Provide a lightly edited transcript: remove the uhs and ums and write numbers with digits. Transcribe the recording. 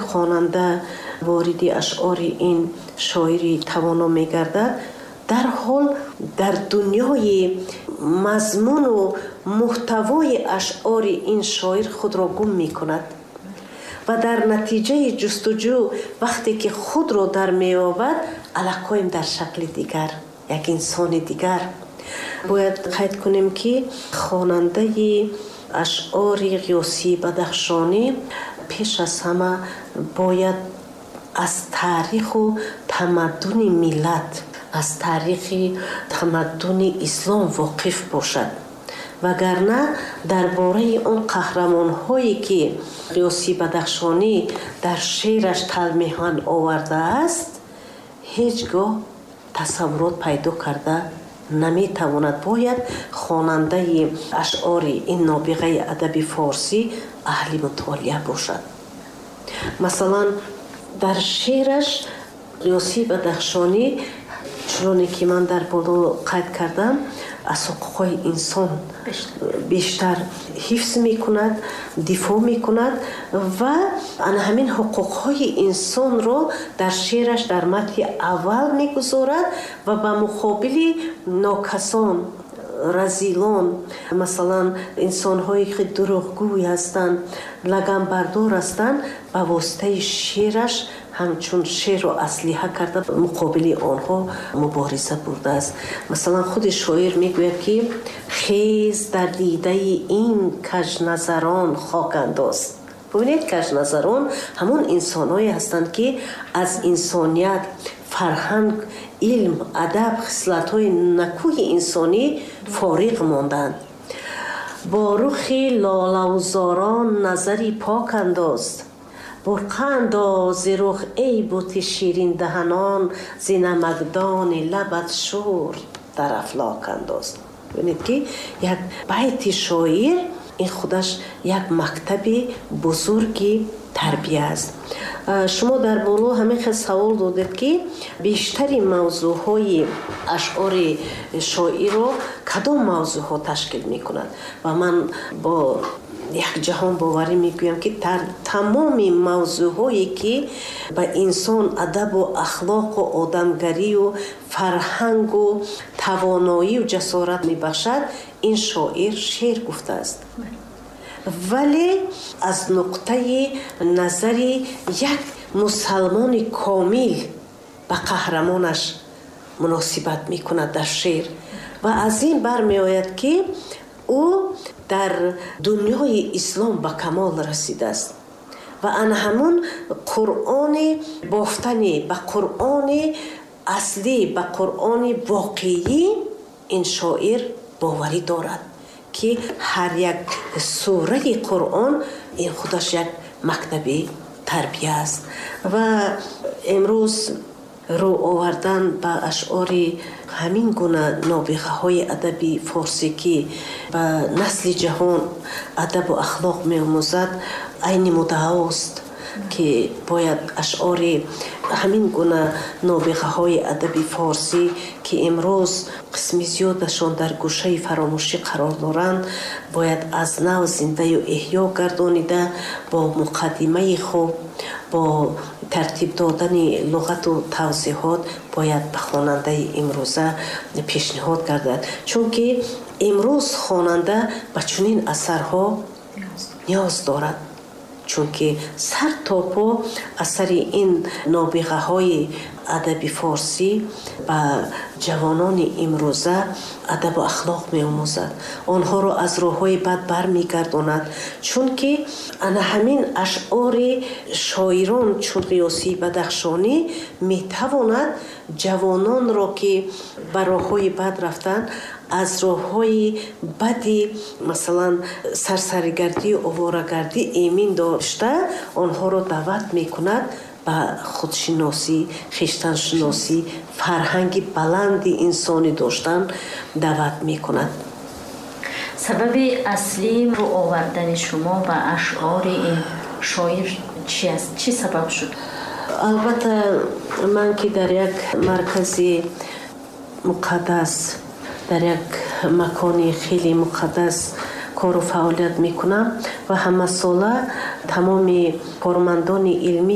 خواننده وارد اشعار این شاعری توانا می‌گردد، در حال در دنیای مضمون و محتوای اشعار این شاعر خود را گم می‌کند و در نتیجه جستجو وقتی که خود را در می‌یابد الکایم در شکل دیگر، یک انسان دیگر. باید قید کنیم که خواننده اشعار غیاثی بدخشانی پیش از همه باید از تاریخ و تمدن ملت، از تاریخ تمدن اسلام واقف باشد، وگرنه درباره اون قهرمان هایی که غیاثی بدخشانی در شعرش تلمیحاً آورده است هیچگاه تصورات پیدا کرده نمیتواند. باید خواننده اشعار این نابغه ادب فارسی اهل مطالعه باشد. مثلا در شعرش غیاثی بدخشانی چون که من در بالا قید کردم از حقوق انسان بیشتر حفظ میکند، دفاع میکند و همین حقوقهای انسان را در شعرش در متن اول میگذارد و به مقابل ناکسان، رذیلان، مثلا انسان هایی که دروغگوی هستند، لگن بردار هستند، به واسطه شعرش همچون شعر و اسلحه کرده مقابل آنها مبارزه برده است. مثلا خود شاعر میگوید که خیز در دیده این کژنظران خاک انداز. ببینید کژنظران همون انسان‌هایی هستند که از انسانیت، فرهنگ، علم، ادب، خصلت‌های نکوی انسانی فارغ ماندند. با رخ لاله‌وزاران نظری پاک انداز، برقع انداز رخ ای بت شیرین دهنان، ز نمکدان لبت شور در افلاک انداز. ببینید که یک بیت شاعر این خودش یک مکتب بزرگی تربیه است. شما در بالا همین سوال دادید که بیشتری موضوعهای اشعار شاعر را کدام موضوعها تشکیل می کند و من با یک جهان باوری میگویم که تمام موضوعهایی که به انسان ادب و اخلاق و آدمگری و فرهنگ و توانایی و جسارت میبخشد این شاعر شعر گفته است، ولی از نقطه نظر یک مسلمان کامل به قهرمانش مناسبت میکند در شعر و از این برمی آید که او در دنیای اسلام به کمال رسیده است و همون قرآن بافتنی به قرآن اصلی، به قرآن واقعی این شاعر باوری دارد که هر یک سوره قرآن این خودش یک مکتب تربیه است. و امروز رو آوردن به اشعار همین گونه نابغه های ادبی فارسی که به نسل جهان ادب و اخلاق می آموزد عین مدعاست که باید اشعار همین گونه نابغه های ادبی فارسی که امروز قسمی زیادشان در گوشه فراموشی قرار دارند باید از نو زنده و احیا گردانیده با مقدمه خوب، با ترتیب دادن لغت و توضیحات باید به خواننده امروزه پیشنهاد گردد، چون که امروز خواننده به چنین اثرها نیاز دارد، چون که سر تا پا اثر این نابغه های ادبی فارسی به جوانان امروزه ادب و اخلاق می آموزد، آنها را از راههای بد بر می گرداند، چون که همین اشعار شاعران چون غیاثی بدخشانی می تواند جوانان را که به راههای بد رفتن از راههای بدی مثلا سرسرگردی و آواره‌گردی ایمن داشته آنها را دعوت می کند به خودشناسی، خویشتنشناسی، فرهنگ بلند انسانی داشتن دعوت می کند. سبب اصلی رو آوردن شما به اشعار این شاعر چی است؟ چی سبب شد؟ البته من که در یک مرکز مقدس، در یک مکانی خیلی مقدس کار و فعالیت میکنم و همه ساله تمام کارمندان علمی